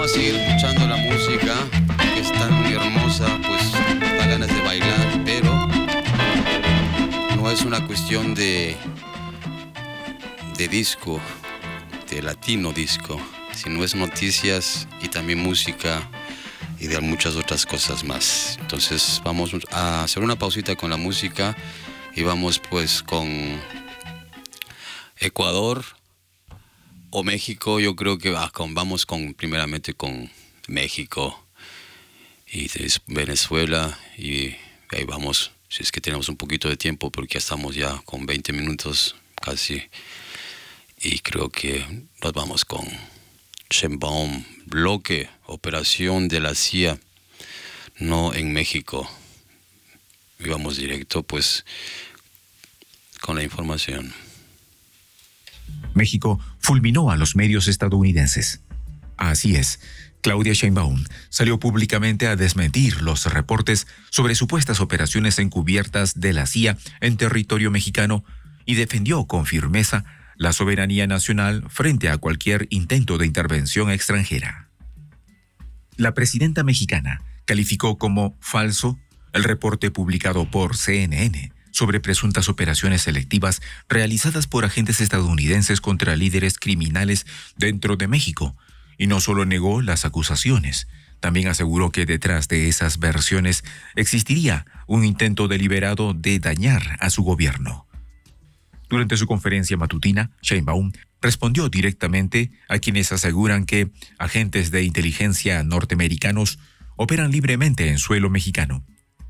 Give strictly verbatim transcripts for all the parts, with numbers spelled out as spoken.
vamos a seguir escuchando la música, que es tan muy hermosa, pues da ganas de bailar, pero no es una cuestión de, de disco, de latino disco, sino es noticias y también música y de muchas otras cosas más. Entonces vamos a hacer una pausita con la música y vamos pues con Ecuador o México. Yo creo que ah, con, vamos con primeramente con México y Venezuela, y ahí vamos, si es que tenemos un poquito de tiempo, porque ya estamos ya con veinte minutos casi, y creo que nos vamos con Sheinbaum, bloque, operación de la C I A, no en México. Y vamos directo pues con la información. México fulminó a los medios estadounidenses. Así es, Claudia Sheinbaum salió públicamente a desmentir los reportes sobre supuestas operaciones encubiertas de la C I A en territorio mexicano y defendió con firmeza la soberanía nacional frente a cualquier intento de intervención extranjera. La presidenta mexicana calificó como falso el reporte publicado por C N N sobre presuntas operaciones selectivas realizadas por agentes estadounidenses contra líderes criminales dentro de México, y no solo negó las acusaciones, también aseguró que detrás de esas versiones existiría un intento deliberado de dañar a su gobierno. Durante su conferencia matutina, Sheinbaum respondió directamente a quienes aseguran que agentes de inteligencia norteamericanos operan libremente en suelo mexicano.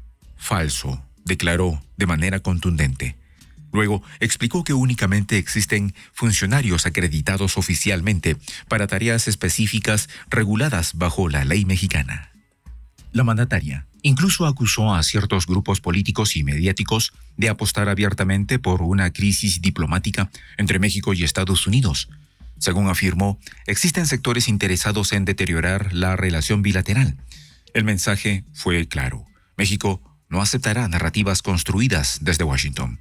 Falso, declaró de manera contundente. Luego explicó que únicamente existen funcionarios acreditados oficialmente para tareas específicas reguladas bajo la ley mexicana. La mandataria incluso acusó a ciertos grupos políticos y mediáticos de apostar abiertamente por una crisis diplomática entre México y Estados Unidos. Según afirmó, existen sectores interesados en deteriorar la relación bilateral. El mensaje fue claro: México no aceptará narrativas construidas desde Washington.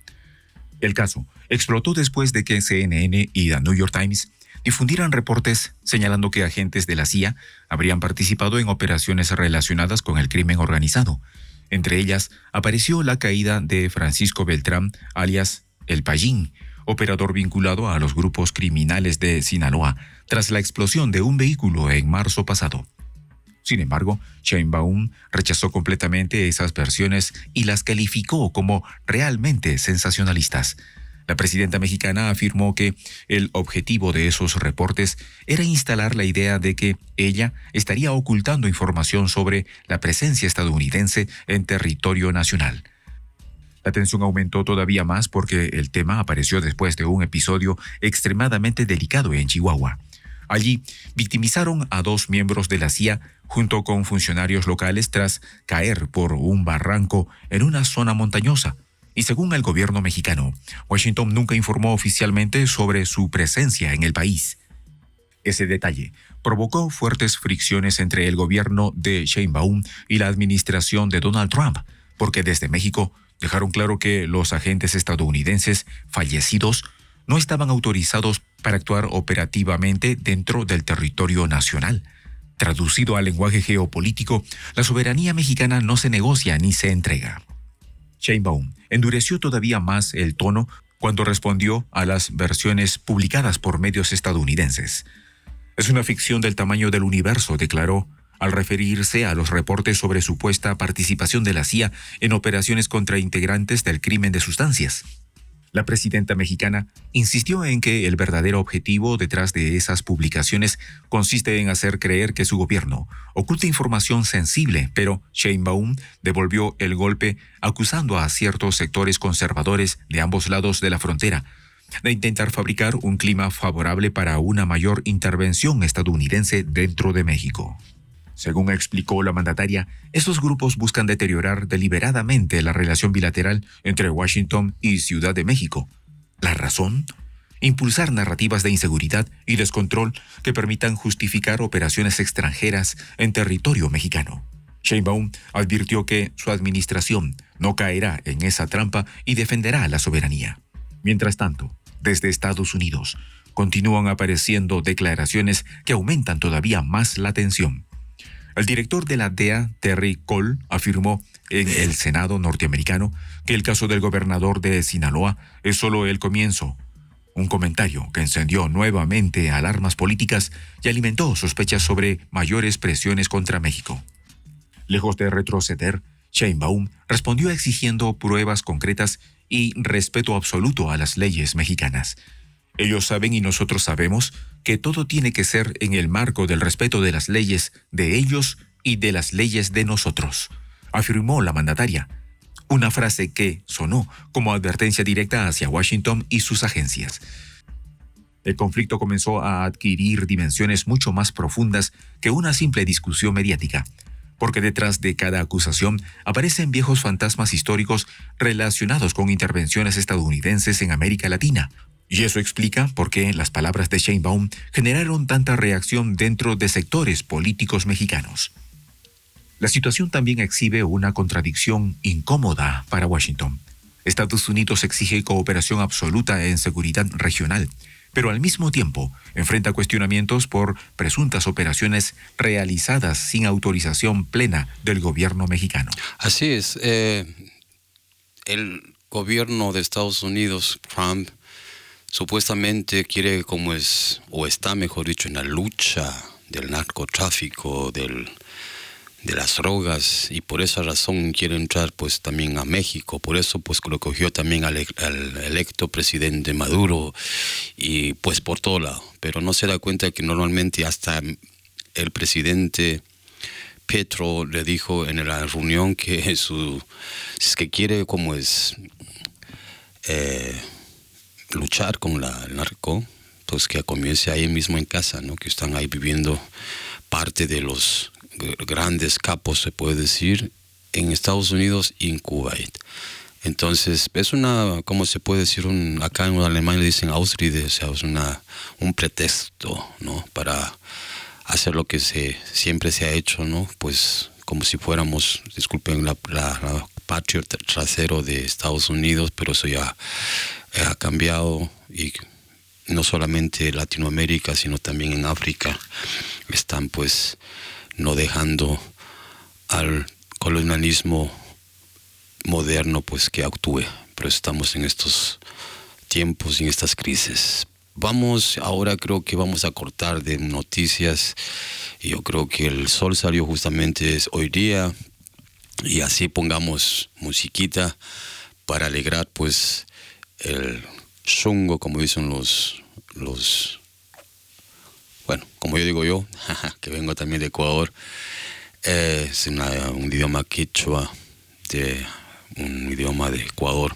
El caso explotó después de que C N N y The New York Times difundieran reportes señalando que agentes de la C I A habrían participado en operaciones relacionadas con el crimen organizado. Entre ellas, apareció la caída de Francisco Beltrán, alias El Payín, operador vinculado a los grupos criminales de Sinaloa, tras la explosión de un vehículo en marzo pasado. Sin embargo, Sheinbaum rechazó completamente esas versiones y las calificó como realmente sensacionalistas. La presidenta mexicana afirmó que el objetivo de esos reportes era instalar la idea de que ella estaría ocultando información sobre la presencia estadounidense en territorio nacional. La tensión aumentó todavía más porque el tema apareció después de un episodio extremadamente delicado en Chihuahua. Allí victimizaron a dos miembros de la C I A junto con funcionarios locales tras caer por un barranco en una zona montañosa. Y según el gobierno mexicano, Washington nunca informó oficialmente sobre su presencia en el país. Ese detalle provocó fuertes fricciones entre el gobierno de Sheinbaum y la administración de Donald Trump, porque desde México dejaron claro que los agentes estadounidenses fallecidos no estaban autorizados para actuar operativamente dentro del territorio nacional. Traducido al lenguaje geopolítico, la soberanía mexicana no se negocia ni se entrega. Sheinbaum endureció todavía más el tono cuando respondió a las versiones publicadas por medios estadounidenses. Es una ficción del tamaño del universo, declaró, al referirse a los reportes sobre supuesta participación de la C I A en operaciones contra integrantes del crimen de sustancias. La presidenta mexicana insistió en que el verdadero objetivo detrás de esas publicaciones consiste en hacer creer que su gobierno oculta información sensible, pero Sheinbaum devolvió el golpe acusando a ciertos sectores conservadores de ambos lados de la frontera de intentar fabricar un clima favorable para una mayor intervención estadounidense dentro de México. Según explicó la mandataria, estos grupos buscan deteriorar deliberadamente la relación bilateral entre Washington y Ciudad de México. ¿La razón? Impulsar narrativas de inseguridad y descontrol que permitan justificar operaciones extranjeras en territorio mexicano. Sheinbaum advirtió que su administración no caerá en esa trampa y defenderá la soberanía. Mientras tanto, desde Estados Unidos, continúan apareciendo declaraciones que aumentan todavía más la tensión. El director de la D E A, Terry Cole, afirmó en el Senado norteamericano que el caso del gobernador de Sinaloa es solo el comienzo. Un comentario que encendió nuevamente alarmas políticas y alimentó sospechas sobre mayores presiones contra México. Lejos de retroceder, Sheinbaum respondió exigiendo pruebas concretas y respeto absoluto a las leyes mexicanas. Ellos saben y nosotros sabemos que todo tiene que ser en el marco del respeto de las leyes de ellos y de las leyes de nosotros, afirmó la mandataria. Una frase que sonó como advertencia directa hacia Washington y sus agencias. El conflicto comenzó a adquirir dimensiones mucho más profundas que una simple discusión mediática, porque detrás de cada acusación aparecen viejos fantasmas históricos relacionados con intervenciones estadounidenses en América Latina. Y eso explica por qué las palabras de Sheinbaum generaron tanta reacción dentro de sectores políticos mexicanos. La situación también exhibe una contradicción incómoda para Washington. Estados Unidos exige cooperación absoluta en seguridad regional, pero al mismo tiempo enfrenta cuestionamientos por presuntas operaciones realizadas sin autorización plena del gobierno mexicano. Así es. Eh, el gobierno de Estados Unidos, Trump, supuestamente quiere, como es, o está, mejor dicho, en la lucha del narcotráfico, del, de las drogas, y por esa razón quiere entrar pues también a México. Por eso pues lo cogió también al, al electo presidente Maduro, y pues por todo lado. Pero no se da cuenta que normalmente hasta el presidente Petro le dijo en la reunión que su es que quiere como es eh, luchar con la, el narco, pues que comience ahí mismo en casa, ¿no? Que están ahí viviendo parte de los grandes capos, se puede decir, en Estados Unidos y en Kuwait. Entonces, es una, ¿cómo se puede decir? Un, acá en Alemania le dicen Ausrede, o sea, es una, un pretexto, ¿no? Para hacer lo que se, siempre se ha hecho, ¿no? Pues como si fuéramos, disculpen, la, la, la patria trasero de Estados Unidos, pero eso ya ha cambiado, y no solamente Latinoamérica, sino también en África están pues no dejando al colonialismo moderno pues que actúe, pero estamos en estos tiempos y en estas crisis. Vamos, ahora creo que vamos a cortar de noticias, y yo creo que el sol salió justamente hoy día, y así pongamos musiquita para alegrar pues el shungo, como dicen los, los, bueno, como yo digo yo, que vengo también de Ecuador, eh, es una, un idioma quechua, de, un idioma de Ecuador,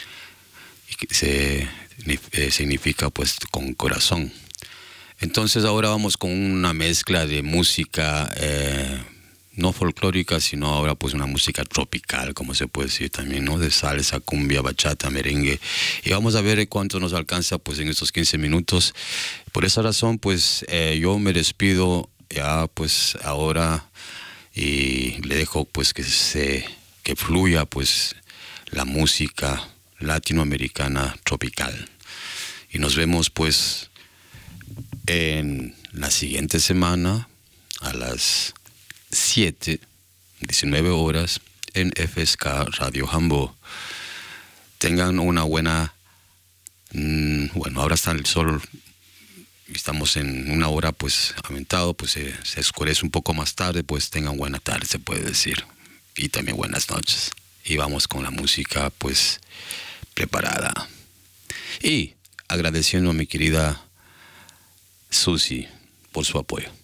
y que se, eh, significa pues con corazón. Entonces ahora vamos con una mezcla de música, eh, no folclórica, sino ahora pues una música tropical, como se puede decir también, ¿no? De salsa, cumbia, bachata, merengue. Y vamos a ver cuánto nos alcanza pues en estos quince minutos. Por esa razón pues eh, yo me despido ya pues ahora, y le dejo pues que se que fluya pues la música latinoamericana tropical. Y nos vemos pues en la siguiente semana a las siete, diecinueve horas en F S K Radio Jambo. Tengan una buena, mmm, bueno, ahora está el sol, estamos en una hora pues aumentado, pues se, se oscurece un poco más tarde, pues tengan buena tarde, se puede decir, y también buenas noches. Y vamos con la música pues preparada, y agradeciendo a mi querida Susi por su apoyo.